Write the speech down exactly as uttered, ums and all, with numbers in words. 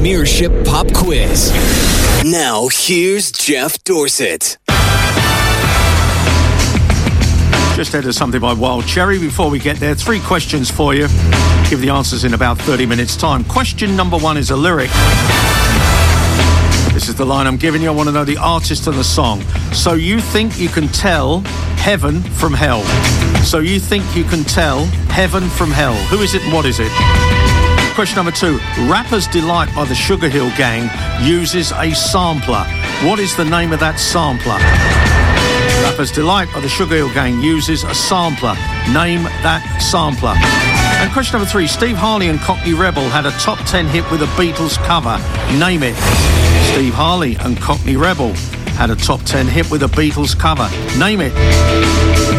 Premiership Pop Quiz. Now, here's Jeff Dorset. Just ahead of something by Wild Cherry. Before we get there, three questions for you. Give the answers in about thirty minutes' time. Question number one is a lyric. This is the line I'm giving you. I want to know the artist and the song. So you think you can tell heaven from hell. So you think you can tell heaven from hell. Who is it and what is it? Question number two. Rapper's Delight by the Sugar Hill Gang uses a sampler. What is the name of that sampler? Rapper's Delight by the Sugar Hill Gang uses a sampler. Name that sampler. And question number three. Steve Harley and Cockney Rebel had a top ten hit with a Beatles cover. Name it. Steve Harley and Cockney Rebel had a top ten hit with a Beatles cover. Name it.